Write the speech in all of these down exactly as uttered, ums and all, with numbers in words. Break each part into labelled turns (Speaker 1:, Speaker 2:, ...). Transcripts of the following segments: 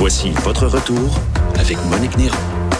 Speaker 1: Voici votre retour avec Monique Néron.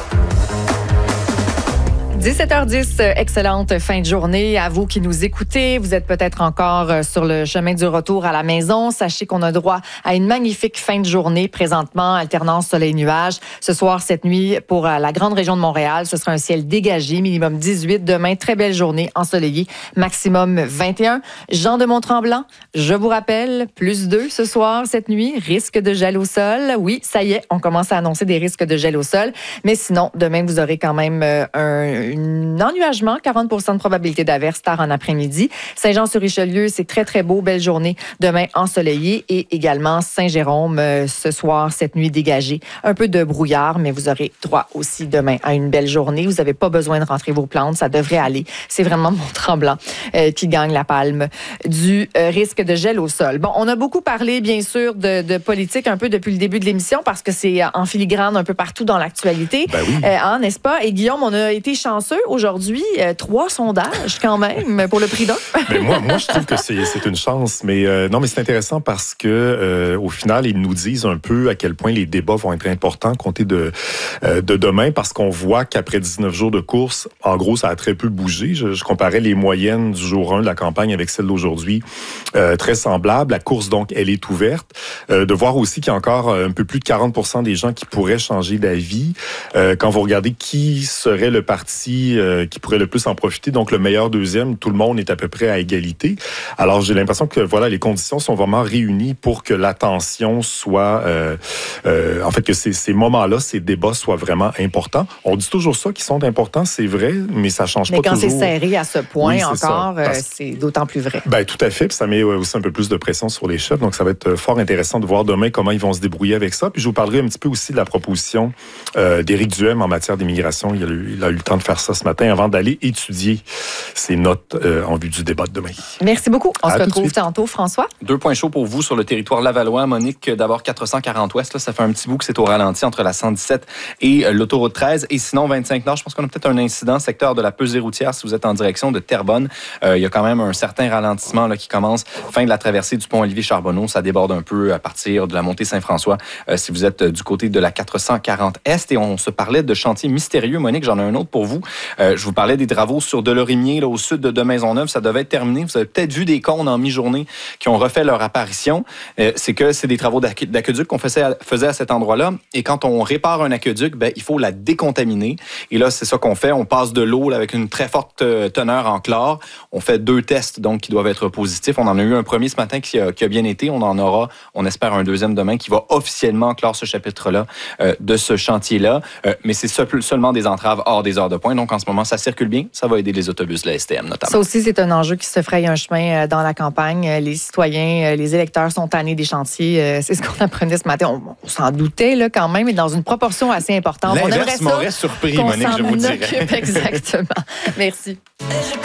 Speaker 2: dix-sept heures dix, excellente fin de journée à vous qui nous écoutez. Vous êtes peut-être encore sur le chemin du retour à la maison. Sachez qu'on a droit à une magnifique fin de journée présentement, alternance soleil-nuage. Ce soir, cette nuit, pour la grande région de Montréal, ce sera un ciel dégagé, minimum dix-huit. Demain, très belle journée ensoleillée, maximum vingt et un. Jean de Mont-Tremblant, je vous rappelle, plus deux ce soir, cette nuit, risque de gel au sol. Oui, ça y est, on commence à annoncer des risques de gel au sol. Mais sinon, demain, vous aurez quand même un un ennuagement, quarante pour cent de probabilité d'averse tard en après-midi. Saint-Jean-sur-Richelieu, c'est très, très beau. Belle journée demain ensoleillée. Et également Saint-Jérôme, euh, ce soir, cette nuit dégagée. Un peu de brouillard, mais vous aurez droit aussi demain à une belle journée. Vous n'avez pas besoin de rentrer vos plantes. Ça devrait aller. C'est vraiment Mont-Tremblant euh, qui gagne la palme du euh, risque de gel au sol. Bon, on a beaucoup parlé, bien sûr, de, de politique un peu depuis le début de l'émission parce que c'est en filigrane un peu partout dans l'actualité.
Speaker 3: Ben oui.
Speaker 2: euh, hein, n'est-ce pas? Et Guillaume, on a été chanceux aujourd'hui, euh, trois sondages quand même pour le prix d'un.
Speaker 3: Mais moi, moi, je trouve que c'est, c'est une chance. Mais euh, non, mais c'est intéressant parce que euh, au final, ils nous disent un peu à quel point les débats vont être importants comptés de euh, de demain, parce qu'on voit qu'après dix-neuf jours de course, en gros, ça a très peu bougé. Je, je comparais les moyennes du jour un de la campagne avec celles d'aujourd'hui, euh, très semblables. La course, donc, elle est ouverte. Euh, de voir aussi qu'il y a encore un peu plus de quarante pour cent des gens qui pourraient changer d'avis. Euh, quand vous regardez qui serait le parti euh, qui pourrait le plus en profiter, donc le meilleur deuxième, tout le monde est à peu près à égalité. Alors, j'ai l'impression que voilà, les conditions sont vraiment réunies pour que l'attention soit, euh, euh, en fait, que ces, ces moments-là, ces débats soient vraiment importants. On dit toujours ça, qu'ils sont importants, c'est vrai, mais ça change
Speaker 2: mais
Speaker 3: pas toujours.
Speaker 2: Mais quand c'est serré à ce point,
Speaker 3: oui, c'est
Speaker 2: encore,
Speaker 3: ça, parce...
Speaker 2: euh, c'est d'autant plus vrai.
Speaker 3: Ben, tout à fait, puis ça met aussi un peu plus de pression sur les chefs, donc ça va être fort intéressant de voir demain comment ils vont se débrouiller avec ça. Puis je vous parlerai un petit peu aussi de la proposition euh, d'Éric Duhem en matière d'immigration. Il a, eu, il a eu le temps de faire ça ce matin avant d'aller étudier ses notes euh, en vue du débat de demain.
Speaker 2: Merci beaucoup. On
Speaker 3: à
Speaker 2: se retrouve tantôt, François.
Speaker 4: Deux points chauds pour vous sur le territoire lavallois. Monique, d'abord quatre cent quarante ouest, là, ça fait un petit bout que c'est au ralenti entre la cent dix-sept et euh, l'autoroute treize. Et sinon, vingt-cinq nord, je pense qu'on a peut-être un incident, secteur de la pesée routière, si vous êtes en direction de Terrebonne. Euh, il y a quand même un certain ralentissement là, qui commence fin de la traversée du pont Olivier-Charbonneau. Ça déborde un peu à partir de la montée Saint-François, euh, si vous êtes euh, du côté de la quatre cent quarante est. Et on se parlait de chantiers mystérieux. Monique, j'en ai un autre pour vous. Euh, je vous parlais des travaux sur Delorimier, là, au sud de, de Maisonneuve. Ça devait être terminé. Vous avez peut-être vu des cônes en mi-journée qui ont refait leur apparition. Euh, c'est que c'est des travaux d'aqu- d'aqueduc qu'on faisait à, faisait à cet endroit-là. Et quand on répare un aqueduc, ben, il faut la décontaminer. Et là, c'est ça qu'on fait. On passe de l'eau là, avec une très forte euh, teneur en chlore. On fait deux tests donc qui doivent être positifs. On en a eu un premier ce matin qui a, qui a bien été. On en aura, on espère, un deuxième demain qui va officiellement clore ce chapitre-là euh, de ce chantier-là. Euh, mais c'est seul, seulement des entraves hors des heures de pointe. Donc, en ce moment, ça circule bien. Ça va aider les autobus de la S T M, notamment.
Speaker 2: Ça aussi, c'est un enjeu qui se fraye un chemin dans la campagne. Les citoyens, les électeurs sont tannés des chantiers. C'est ce qu'on apprenait ce matin. On, on s'en doutait là, quand même, mais dans une proportion assez importante.
Speaker 3: L'inverse m'aurait surpris, Monique, je vous dirais.
Speaker 2: Exactement. Merci.